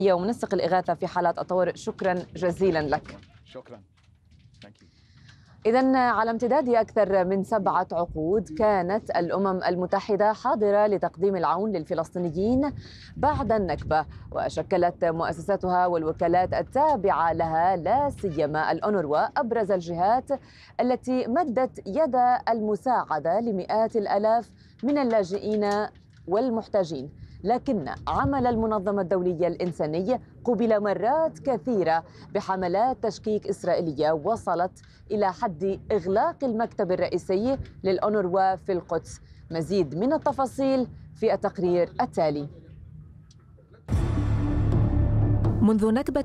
ومنسق الإغاثة في حالات الطوارئ. شكرا جزيلا لك. شكرا. إذن على امتداد أكثر من 7 عقود كانت الأمم المتحدة حاضرة لتقديم العون للفلسطينيين بعد النكبة، وشكلت مؤسساتها والوكالات التابعة لها لا سيما الأونروا أبرز الجهات التي مدت يد المساعدة لمئات الآلاف من اللاجئين والمحتاجين. لكن عمل المنظمة الدولية الإنساني قُبل مرات كثيرة بحملات تشكيك إسرائيلية وصلت إلى حد إغلاق المكتب الرئيسي للأونروا في القدس. مزيد من التفاصيل في التقرير التالي. منذ نكبة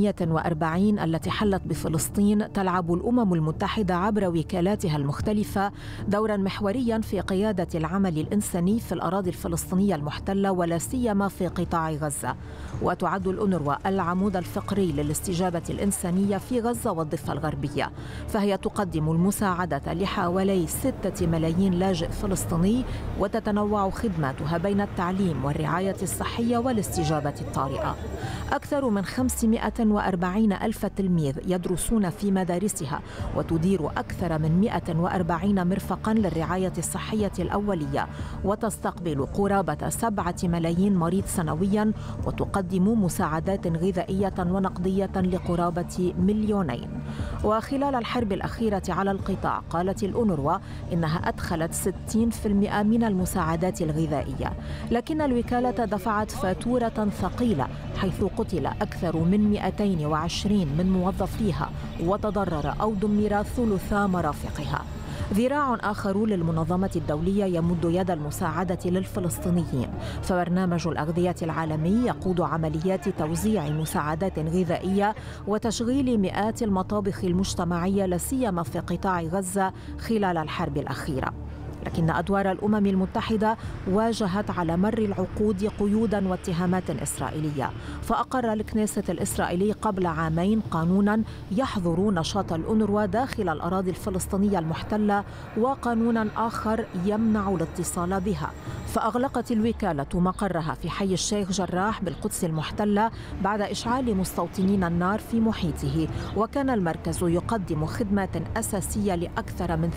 48 التي حلت بفلسطين، تلعب الأمم المتحدة عبر وكالاتها المختلفة دورا محوريا في قيادة العمل الإنساني في الأراضي الفلسطينية المحتلة ولا سيما في قطاع غزة. وتعد الأونروا العمود الفقري للاستجابة الإنسانية في غزة والضفة الغربية، فهي تقدم المساعدة لحوالي 6 ملايين لاجئ فلسطيني، وتتنوع خدماتها بين التعليم والرعاية الصحية والاستجابة الطارئة. أكثر من 540 ألف تلميذ يدرسون في مدارسها، وتدير أكثر من 140 مرفقاً للرعاية الصحية الأولية، وتستقبل قرابة 7 ملايين مريض سنوياً، وتقدم مساعدات غذائية ونقدية لقرابة 2,000,000. وخلال الحرب الأخيرة على القطاع قالت الأونروا إنها أدخلت 60% من المساعدات الغذائية، لكن الوكالة دفعت فاتورة ثقيلة، حيث قتل أكثر من 220 من موظفيها، وتضرر أو دمر ثلثا مرافقها. ذراع آخر للمنظمة الدولية يمد يد المساعدة للفلسطينيين، فبرنامج الأغذية العالمي يقود عمليات توزيع مساعدات غذائية وتشغيل مئات المطابخ المجتمعية لا سيما في قطاع غزة خلال الحرب الأخيرة. لكن أدوار الأمم المتحدة واجهت على مر العقود قيودا واتهامات إسرائيلية، فأقر الكنيسة الإسرائيلي قبل عامين قانونا يحظر نشاط الأونروا داخل الأراضي الفلسطينية المحتلة، وقانونا آخر يمنع الاتصال بها. فأغلقت الوكالة مقرها في حي الشيخ جراح بالقدس المحتلة بعد إشعال مستوطنين النار في محيطه، وكان المركز يقدم خدمات أساسية لأكثر من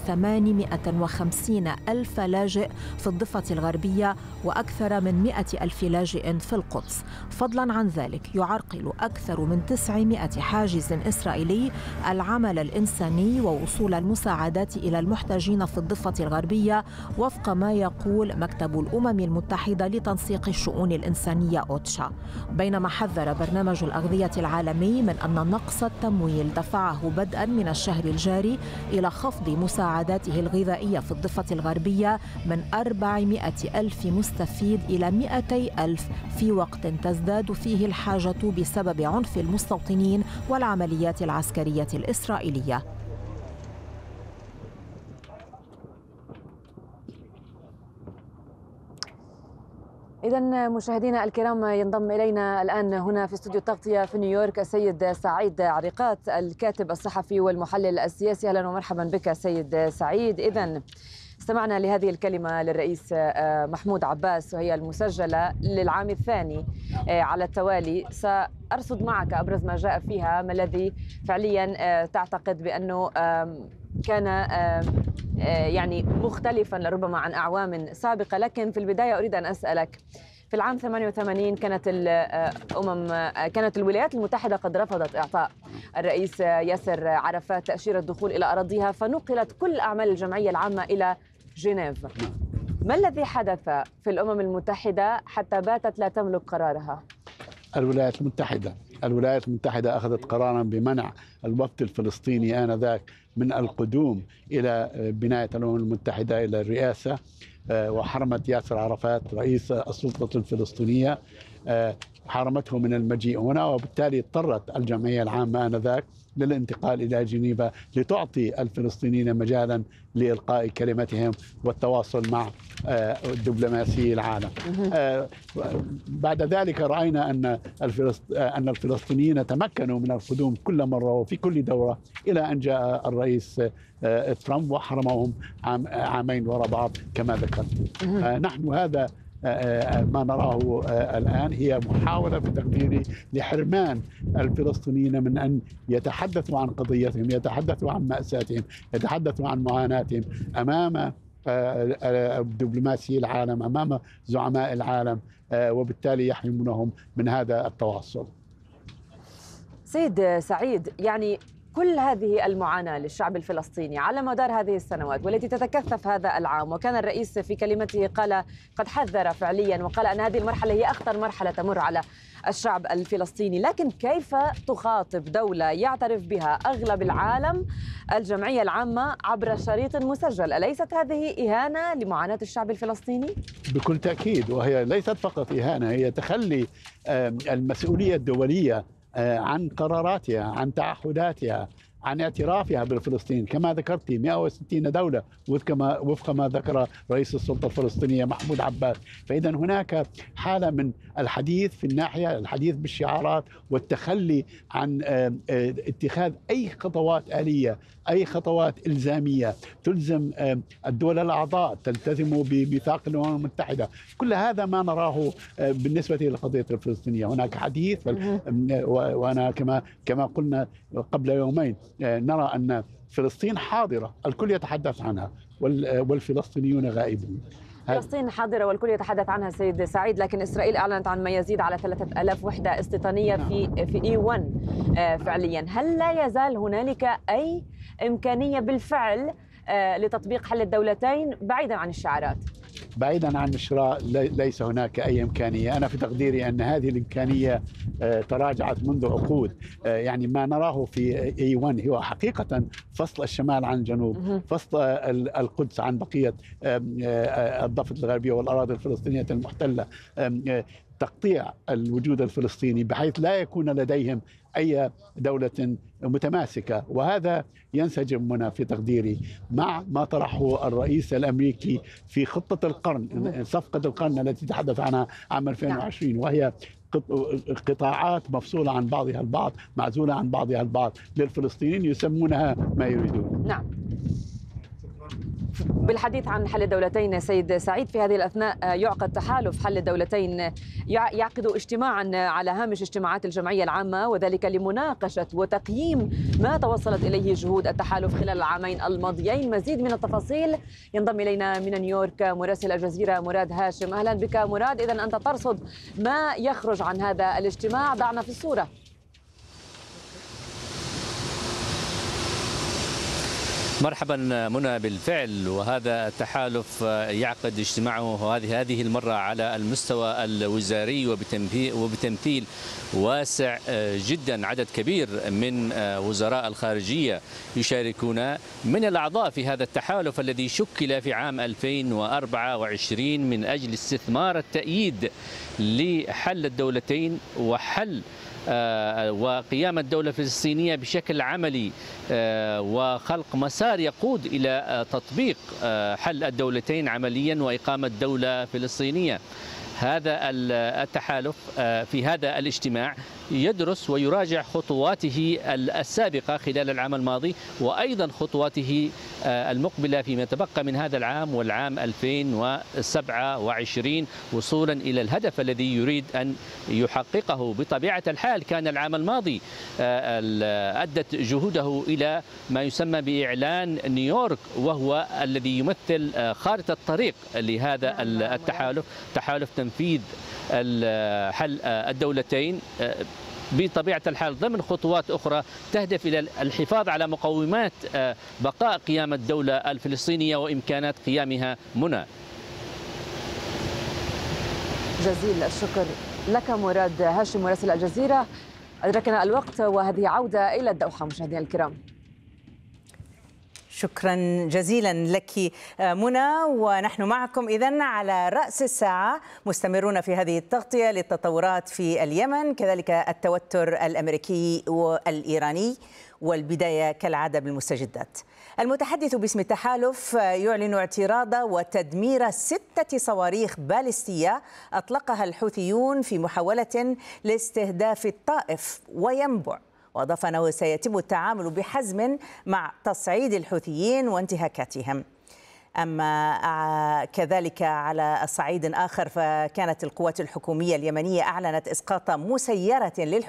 850 ألف لاجئ في الضفة الغربية وأكثر من 100 ألف لاجئ في القدس. فضلا عن ذلك يعرقل أكثر من 900 حاجز إسرائيلي العمل الإنساني ووصول المساعدات إلى المحتاجين في الضفة الغربية، وفق ما يقول مكتب الأمم المتحدة لتنسيق الشؤون الإنسانية أوتشا. بينما حذر برنامج الأغذية العالمي من أن نقص التمويل دفعه بدءا من الشهر الجاري إلى خفض مساعداته الغذائية في الضفة الغربية من 400 ألف مستفيد إلى 200 ألف، في وقت تزداد فيه الحاجة بسبب عنف المستوطنين والعمليات العسكرية الإسرائيلية. إذا مشاهدينا الكرام، ينضم إلينا الآن هنا في استوديو التغطية في نيويورك السيد سعيد عريقات، الكاتب الصحفي والمحلل السياسي. أهلا ومرحبا بك سيد سعيد. إذا استمعنا لهذه الكلمة للرئيس محمود عباس، وهي المسجلة للعام الثاني على التوالي. سأرصد معك أبرز ما جاء فيها، ما الذي فعليا تعتقد بأنه كان يعني مختلفا لربما عن أعوام سابقة. لكن في البداية أريد أن أسألك، في العام 88 كانت الولايات المتحدة قد رفضت إعطاء الرئيس ياسر عرفات تأشيرة الدخول إلى أراضيها، فنقلت كل أعمال الجمعية العامة إلى جنيف. ما الذي حدث في الأمم المتحدة حتى باتت لا تملك قرارها؟ الولايات المتحدة أخذت قرارا بمنع الوفد الفلسطيني آنذاك من القدوم إلى بناية الأمم المتحدة إلى الرئاسة، وحرمت ياسر عرفات رئيس السلطة الفلسطينية، حرمته من المجيء هنا، وبالتالي اضطرت الجمعية العامة آنذاك للانتقال إلى جنيفا لتعطي الفلسطينيين مجالا لإلقاء كلمتهم والتواصل مع دبلوماسي العالم. بعد ذلك رأينا أن الفلسطينيين تمكنوا من القدوم كل مرة وفي كل دورة، إلى أن جاء الرئيس ترامب وحرمهم عامين وراء بعض كما ذكرت. نحن هذا ما نراه الآن هي محاولة في تقديري لحرمان الفلسطينيين من أن يتحدثوا عن قضيتهم، يتحدثوا عن مأساتهم، يتحدثوا عن معاناتهم أمام دبلوماسي العالم، أمام زعماء العالم، وبالتالي يحرمونهم من هذا التواصل. سيد سعيد، يعني كل هذه المعاناة للشعب الفلسطيني على مدار هذه السنوات والتي تتكثف هذا العام، وكان الرئيس في كلمته قال قد حذر فعليا وقال أن هذه المرحلة هي أخطر مرحلة تمر على الشعب الفلسطيني، لكن كيف تخاطب دولة يعترف بها أغلب العالم الجمعية العامة عبر شريط مسجل؟ أليست هذه إهانة لمعاناة الشعب الفلسطيني؟ بكل تأكيد، وهي ليست فقط إهانة، هي تخلي المسؤولية الدولية عن قراراتها، عن تعهداتها، عن اعترافها بالفلسطين. كما ذكرت 160 دولة وفق ما ذكر رئيس السلطة الفلسطينية محمود عباس. فإذا هناك حالة من الحديث في الناحية الحديث بالشعارات والتخلي عن اتخاذ أي خطوات آلية، أي خطوات إلزامية تلزم الدول الأعضاء، تلتزم بميثاق الأمم المتحدة. كل هذا ما نراه بالنسبة للقضية الفلسطينية. هناك حديث، وأنا كما قلنا قبل يومين نرى أن فلسطين حاضرة، الكل يتحدث عنها، والفلسطينيون غائبون. فلسطين حاضرة والكل يتحدث عنها سيد سعيد، لكن إسرائيل أعلنت عن ما يزيد على 3000 وحدة استيطانية في E1 فعليا. هل لا يزال هنالك أي إمكانية بالفعل لتطبيق حل الدولتين بعيدا عن الشعارات؟ بعيدا عن الشراء ليس هناك أي إمكانية. أنا في تقديري أن هذه الإمكانية تراجعت منذ عقود. يعني ما نراه في A1 هو حقيقة فصل الشمال عن الجنوب، فصل القدس عن بقية الضفة الغربية والأراضي الفلسطينية المحتلة، تقطيع الوجود الفلسطيني بحيث لا يكون لديهم أي دولة متماسكة. وهذا ينسجم هنا في تقديري مع ما طرحه الرئيس الأمريكي في خطة القرن، صفقة القرن التي تحدث عنها عام 2020، وهي قطاعات مفصولة عن بعضها البعض، معزولة عن بعضها البعض للفلسطينيين، يسمونها ما يريدون. نعم. بالحديث عن حل الدولتين سيد سعيد، في هذه الأثناء يعقد تحالف حل الدولتين، يعقد اجتماعا على هامش اجتماعات الجمعية العامة، وذلك لمناقشة وتقييم ما توصلت إليه جهود التحالف خلال العامين الماضيين. مزيد من التفاصيل ينضم إلينا من نيويورك مراسل الجزيرة مراد هاشم. أهلا بك مراد. إذن أنت ترصد ما يخرج عن هذا الاجتماع، ضعنا في الصورة. مرحبا منى، بالفعل وهذا التحالف يعقد اجتماعه هذه المرة على المستوى الوزاري وبتمثيل واسع جدا. عدد كبير من وزراء الخارجية يشاركون من الأعضاء في هذا التحالف الذي شكل في عام 2024 من أجل استثمار التأييد لحل الدولتين وحل وقيام الدولة الفلسطينية بشكل عملي، وخلق مسار يقود إلى تطبيق حل الدولتين عمليا وإقامة دولة فلسطينية. هذا التحالف في هذا الاجتماع يدرس ويراجع خطواته السابقة خلال العام الماضي، وأيضا خطواته المقبلة فيما تبقى من هذا العام والعام 2027 وصولا إلى الهدف الذي يريد أن يحققه. بطبيعة الحال كان العام الماضي أدت جهوده إلى ما يسمى بإعلان نيويورك، وهو الذي يمثل خارطة الطريق لهذا التحالف، تحالف تنفيذ حل الدولتين بطبيعة الحال ضمن خطوات أخرى تهدف إلى الحفاظ على مقومات بقاء قيام الدولة الفلسطينية وإمكانات قيامها. منى، جزيل الشكر لك مراد هاشم مراسل الجزيرة. أدركنا الوقت وهذه عودة إلى الدوحة مشاهدينا الكرام. شكرا جزيلا لك منى، ونحن معكم إذن على رأس الساعة مستمرون في هذه التغطية للتطورات في اليمن، كذلك التوتر الأمريكي والإيراني، والبداية كالعادة بالمستجدات. المتحدث باسم التحالف يعلن اعتراض وتدمير 6 صواريخ باليستية أطلقها الحوثيون في محاولة لاستهداف الطائف وينبع، وأضاف أنه سيتم التعامل بحزم مع تصعيد الحوثيين وانتهاكاتهم. أما كذلك على صعيد آخر فكانت القوات الحكومية اليمنية أعلنت إسقاط مسيرة